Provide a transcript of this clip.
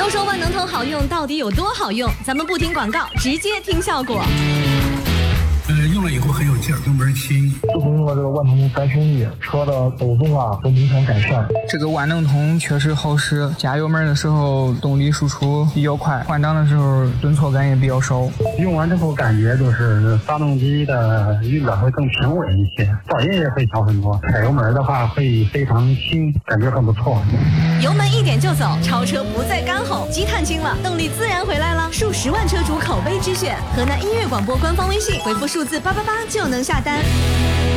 都说万能通好用，到底有多好用？咱们不听广告，直接听效果。 用了以后很有劲儿，油门轻。 自从用了这个万能通3升1，车的抖动啊都明显改善。 这个万能通确实好使，加油门的时候动力输出比较快，换挡的时候顿挫感也比较少。 用完之后感觉就是发动机的运转会更平稳一些，噪音也会小很多。踩油门的话会非常轻，感觉很不错。 油门一点就走，超车不再干吼，积碳轻了，动力自然回来了。数10万车主口碑之选，河南音乐广播官方微信回复数字888就能下单。